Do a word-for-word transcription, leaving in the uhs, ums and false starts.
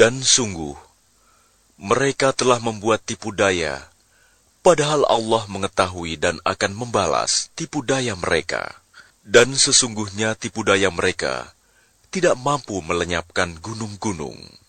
Dan sungguh, mereka telah membuat tipu daya, padahal Allah mengetahui dan akan membalas tipu daya mereka. Dan sesungguhnya tipu daya mereka tidak mampu melenyapkan gunung-gunung.